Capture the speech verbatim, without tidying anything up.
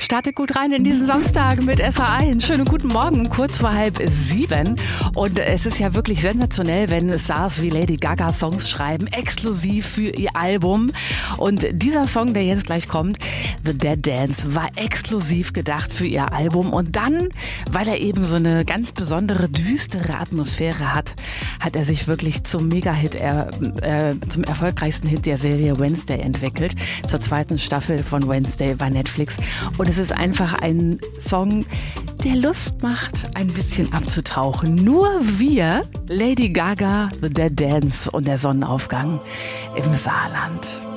startet gut rein in diesen Samstag mit S A eins. Schönen guten Morgen, kurz vor halb sieben. Und es ist ja wirklich sensationell, wenn Stars wie Lady Gaga Songs schreiben, exklusiv für ihr Album. Und dieser Song, der jetzt gleich kommt, The Dead Dance, war exklusiv gedacht für ihr Album. Und dann, weil er eben so eine ganz besondere, düstere Atmosphäre hat, hat er sich wirklich zum Mega-Hit, äh, zum erfolgreichsten Hit der Serie Wednesday entwickelt. Zur zweiten Staffel von Wednesday bei Netflix. Und es ist einfach ein Song, der Lust macht, ein bisschen abzutauchen. Nur wir, Lady Gaga, The Dead Dance und der Sonnenaufgang im Saarland.